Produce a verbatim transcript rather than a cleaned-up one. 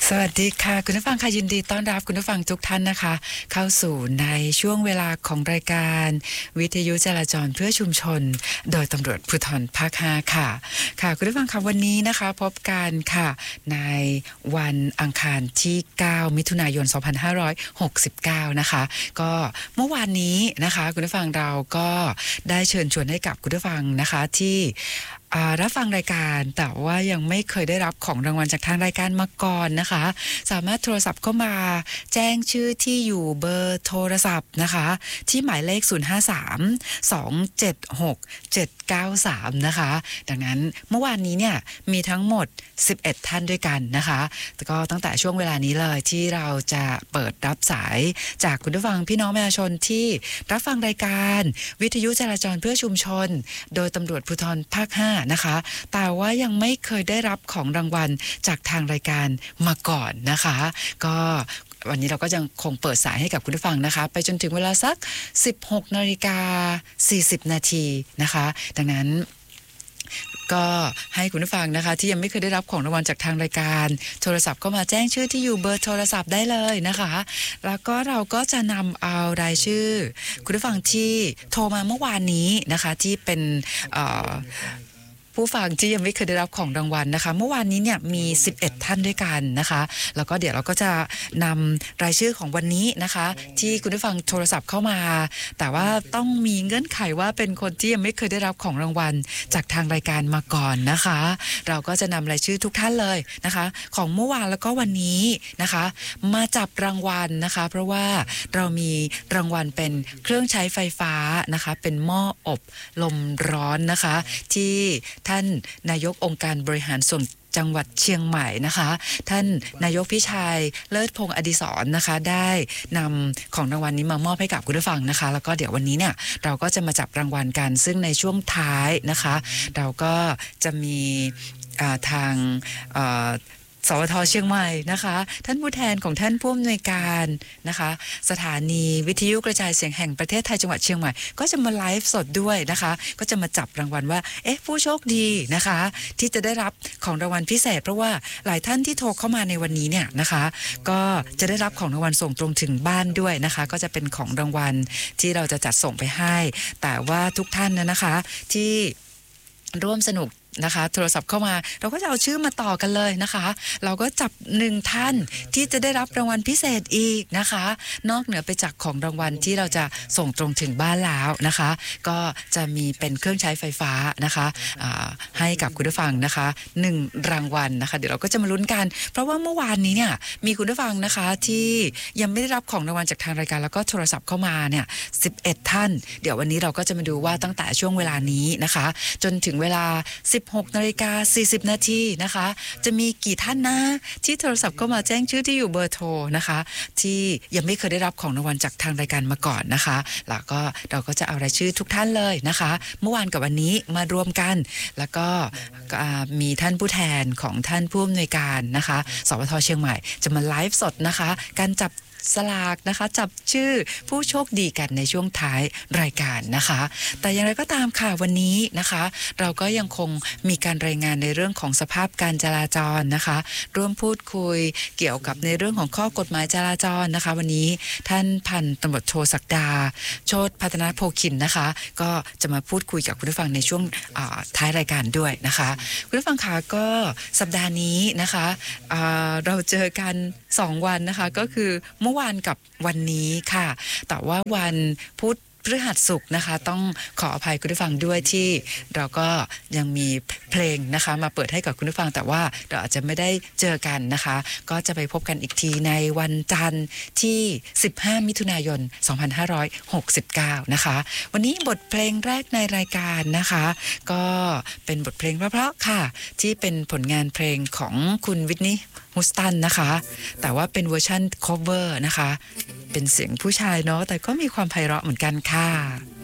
สวัสดีค่ะคุณผู้ฟังค่ะยินดีต้อนรับคุณผู้ฟังทุกท่านนะคะเข้าสู่ในช่วงเวลาของรายการวิทยุจราจรเพื่อชุมชนโดยตำรวจภูธรภาคห้าค่ะค่ะคุณผู้ฟังค่ะวันนี้นะคะพบกันค่ะในวันอังคารที่เก้ามิถุนายนสองพันห้าร้อยหกสิบเก้านะคะก็เมื่อวานนี้นะคะคุณผู้ฟังเราก็ได้เชิญชวนให้กับคุณผู้ฟังนะคะที่รับฟังรายการแต่ว่ายังไม่เคยได้รับของรางวัลจากทางรายการมาก่อนนะคะสามารถโทรศัพท์เข้ามาแจ้งชื่อที่อยู่เบอร์โทรศัพท์นะคะที่หมายเลขศูนย์ ห้า สาม สอง เจ็ด หก เจ็ด เก้า สามนะคะดังนั้นเมื่อวานนี้เนี่ยมีทั้งหมดสิบเอ็ดท่านด้วยกันนะคะแต่ก็ตั้งแต่ช่วงเวลานี้เลยที่เราจะเปิดรับสายจากคุณผู้ฟังพี่น้องประชาชนที่รับฟังรายการวิทยุจราจรเพื่อชุมชนโดยตำรวจภูธรภาคห้านะคะแต่ว่ายังไม่เคยได้รับของรางวัลจากทางรายการมาก่อนนะคะก็วันนี้เราก็ยังคงเปิดสายให้กับคุณผู้ฟังนะคะไปจนถึงเวลาสัก สิบหกนาฬิกาสี่สิบนาทีนะคะดังนั้นก็ให้คุณผู้ฟังนะคะที่ยังไม่เคยได้รับของรางวัลจากทางรายการโทรศัพท์ก็มาแจ้งชื่อที่อยู่เบอร์โทรศัพท์ได้เลยนะคะแล้วก็เราก็จะนำเอารายชื่อคุณผู้ฟังที่โทรมาเมื่อวานนี้นะคะที่เป็นผู้ฟังที่ยังไม่เคยได้รับของรางวัลนะคะเมื่อวานนี้เนี่ยมีสิบเอ็ดท่านด้วยกันนะคะแล้วก็เดี๋ยวเราก็จะนำรายชื่อของวันนี้นะคะที่คุณผู้ฟังโทรศัพท์เข้ามาแต่ว่าต้องมีเงื่อนไขว่าเป็นคนที่ยังไม่เคยได้รับของรางวัลจากทางรายการมาก่อนนะคะเราก็จะนำรายชื่อทุกท่านเลยนะคะของเมื่อวานแล้วก็วันนี้นะคะมาจับรางวัลนะคะเพราะว่าเรามีรางวัลเป็นเครื่องใช้ไฟฟ้านะคะเป็นหม้ออบลมร้อนนะคะที่ท่านนายกองค์การบริหารส่วนจังหวัดเชียงใหม่นะคะท่านนายกพิชัยเลิศพงษ์อดิศรนะคะได้นำของรางวัลนี้มามอบให้กับคุณผู้ฟังนะคะแล้วก็เดี๋ยววันนี้เนี่ยเราก็จะมาจับรางวัลกันซึ่งในช่วงท้ายนะคะเราก็จะมีทางสวท.เชียงใหม่นะคะท่านผู้แทนของท่านผู้อำนวยการนะคะสถานีวิทยุกระจายเสียงแห่งประเทศไทยจังหวัดเชียงใหม่ก็จะมาไลฟ์สดด้วยนะคะก็จะมาจับรางวัลว่าเอ๊ะผู้โชคดีนะคะที่จะได้รับของรางวัลพิเศษเพราะว่าหลายท่านที่โทรเข้ามาในวันนี้เนี่ยนะคะก็จะได้รับของรางวัลส่งตรงถึงบ้านด้วยนะคะก็จะเป็นของรางวัลที่เราจะจัดส่งไปให้แต่ว่าทุกท่านนะคะที่ร่วมสนุกนะคะโทรศัพท์เข้ามาเราก็จะเอาชื่อมาต่อกันเลยนะคะเราก็จับหนึ่งท่านที่จะได้รับรางวัลพิเศษอีกนะคะนอกเหนือไปจากของรางวัลที่เราจะส่งตรงถึงบ้านแล้วนะคะก็จะมีเป็นเครื่องใช้ไฟฟ้านะคะให้กับคุณผู้ฟังนะคะหนึ่งรางวัลนะคะเดี๋ยวเราก็จะมาลุ้นกันเพราะว่าเมื่อวานนี้เนี่ยมีคุณผู้ฟังนะคะที่ยังไม่ได้รับของรางวัลจากทางรายการแล้วก็โทรศัพท์เข้ามาเนี่ยสิบเอ็ดท่านเดี๋ยววันนี้เราก็จะมาดูว่าตั้งแต่ช่วงเวลานี้นะคะจนถึงเวลาสิบหกนาฬิกาสี่สิบนาทีนะคะจะมีกี่ท่านนะที่โทรศัพท์เข้ามาแจ้งชื่อที่อยู่เบอร์โทรนะคะที่ยังไม่เคยได้รับของรางวัลจากทางรายการมาก่อนนะคะแล้วก็เราก็จะเอารายชื่อทุกท่านเลยนะคะเมื่อวานกับวันนี้มารวมกันแล้วก็มีท่านผู้แทนของท่านผู้อำนวยการนะคะสวท.เชียงใหม่จะมาไลฟ์สดนะคะการจับสลากนะคะจับชื่อผู้โชคดีกันในช่วงท้ายรายการนะคะแต่อย่างไรก็ตามค่ะวันนี้นะคะเราก็ยังคงมีการรายงานในเรื่องของสภาพการจราจรนะคะร่วมพูดคุยเกี่ยวกับในเรื่องของข้อกฎหมายจราจรนะคะวันนี้ท่านพันตำรวจโทศักดาโชติพัฒนาโพคินนะคะก็จะมาพูดคุยกับคุณผู้ฟังในช่วงท้ายรายการด้วยนะคะคุณผู้ฟังคะก็สัปดาห์นี้นะคะเราเจอกันสองวันนะคะก็คือเมื่อวานกับวันนี้ค่ะแต่ว่าวันพุธพฤหัสศุกร์นะคะต้องขออภัยคุณผู้ฟังด้วยที่เราก็ยังมีเพลงนะคะมาเปิดให้กับคุณผู้ฟังแต่ว่าเราอาจจะไม่ได้เจอกันนะคะก็จะไปพบกันอีกทีในวันจันทร์ที่สิบห้ามิถุนายนสองพันห้าร้อยหกสิบเก้านะคะวันนี้บทเพลงแรกในรายการนะคะก็เป็นบทเพลงเพราะๆค่ะที่เป็นผลงานเพลงของคุณวิทนีย์ฮูสตันนะคะแต่ว่าเป็นเวอร์ชัน cover นะคะเป็นเสียงผู้ชายเนาะแต่ก็มีความไพเราะเหมือนกันค่ะ